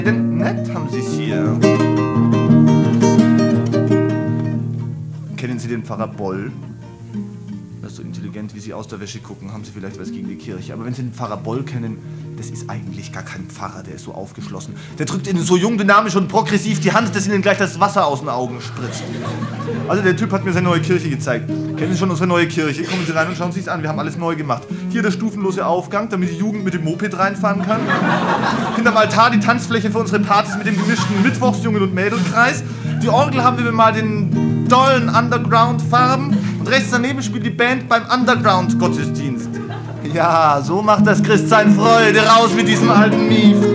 Denn nett haben Sie's hier. Kennen Sie den Pfarrer Boll? Das ist so intelligent, wie Sie aus der Wäsche gucken, haben Sie vielleicht was gegen die Kirche. Aber wenn Sie den Pfarrer Boll kennen, das ist eigentlich gar kein Pfarrer, der ist so aufgeschlossen. Der drückt Ihnen so jung, dynamisch und progressiv die Hand, dass Ihnen gleich das Wasser aus den Augen spritzt. Also der Typ hat mir seine neue Kirche gezeigt. Kennen Sie schon unsere neue Kirche? Kommen Sie rein und schauen Sie es an, wir haben alles neu gemacht. Hier der stufenlose Aufgang, damit die Jugend mit dem Moped reinfahren kann. Hinterm Altar die Tanzfläche für unsere Partys mit dem gemischten Mittwochsjungen- und Mädelkreis. Die Orgel haben wir bemalt in dollen Underground-Farben. Und rechts daneben spielt die Band beim Underground-Gottesdienst. Ja, so macht das Christsein Freude, raus mit diesem alten Mief.